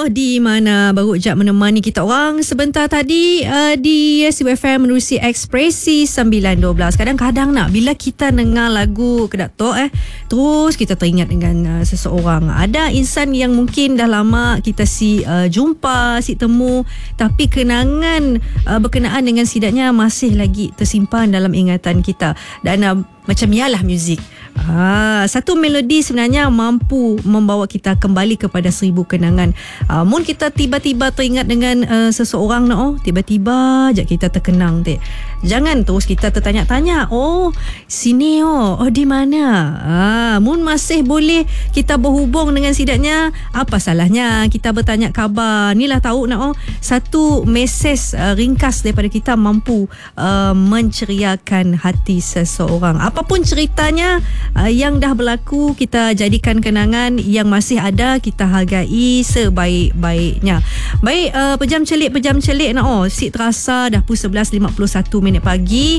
di mana baru jap menemani kita orang sebentar tadi di SIB FM menerusi Ekspresi 912. Kadang-kadang nak bila kita dengar lagu Kedatok terus kita teringat dengan seseorang. Ada insan yang mungkin dah lama kita jumpa, temu, tapi kenangan berkenaan dengan sidaknya masih lagi tersimpan dalam ingatan kita. Dan macam ialah muzik. Satu melodi sebenarnya mampu membawa kita kembali kepada 1000 kenangan. Mun kita tiba-tiba teringat dengan seseorang tiba-tiba je kita terkenang. Jangan terus kita tertanya-tanya, sini di mana? Mun masih boleh kita berhubung dengan sidaknya, apa salahnya kita bertanya khabar. Inilah tahu satu mesej ringkas daripada kita mampu menceriakan hati seseorang. Apapun ceritanya yang dah berlaku, kita jadikan kenangan. Yang masih ada, kita hargai sebaik-baiknya. Baik, pejam celik si terasa dah pukul 11.51 pagi.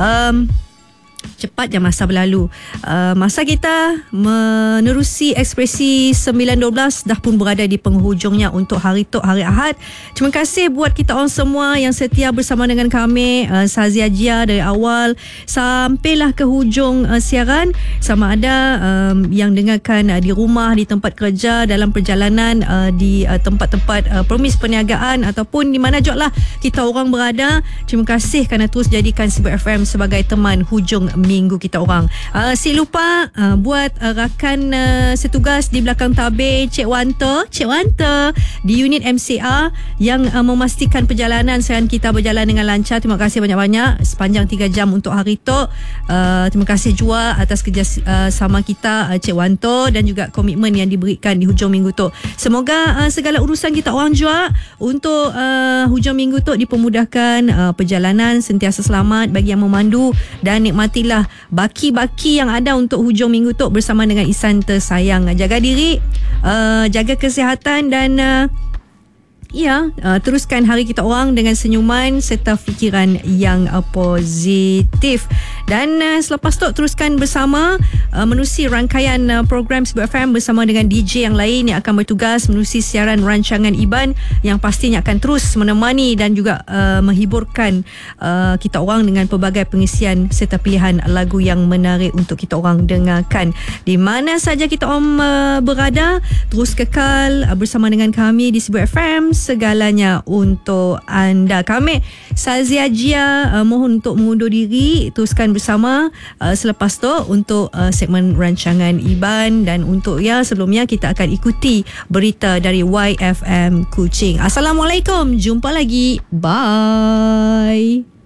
Cepat je masa berlalu. Masa kita menerusi Ekspresi 912 dah pun berada di penghujungnya untuk hari Ahad. Terima kasih buat kita orang semua yang setia bersama dengan kami, Sazia Jia dari awal sampailah ke hujung siaran. Sama ada yang dengarkan di rumah, di tempat kerja, dalam perjalanan, di tempat-tempat permis perniagaan ataupun di mana je lah kita orang berada. Terima kasih kerana terus jadikan SIB FM sebagai teman hujung minggu kita orang. Si lupa buat rakan setugas di belakang tabir, Cik Wanta di unit MCR yang memastikan perjalanan sehingga kita berjalan dengan lancar. Terima kasih banyak-banyak sepanjang 3 jam untuk hari tu. Terima kasih juga atas kerjasama kita, Cik Wanta, dan juga komitmen yang diberikan di hujung minggu tu. Semoga segala urusan kita orang juga untuk hujung minggu tu dipermudahkan, perjalanan sentiasa selamat bagi yang memandu, dan nikmatilah baki-baki yang ada untuk hujung minggu tu bersama dengan insan tersayang. Jaga diri, jaga kesihatan, dan teruskan hari kita orang dengan senyuman serta fikiran yang positif. Dan selepas tu teruskan bersama menerusi rangkaian program SIB FM bersama dengan DJ yang lain yang akan bertugas menerusi siaran rancangan IBAN yang pastinya akan terus menemani dan juga menghiburkan kita orang dengan pelbagai pengisian serta pilihan lagu yang menarik untuk kita orang dengarkan. Di mana saja kita orang berada, terus kekal bersama dengan kami di SIB FM. Segalanya untuk anda. Kami Sazia Jia mohon untuk mengundur diri. Teruskan bersama selepas tu untuk segmen rancangan IBAN, dan untuk sebelumnya kita akan ikuti berita dari YFM Kuching. Assalamualaikum, jumpa lagi, bye.